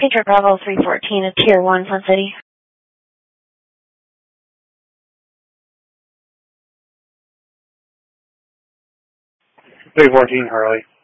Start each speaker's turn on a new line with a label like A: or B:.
A: Patriot Bravo 314 at Tier 1, Sun City.
B: 314, Harley.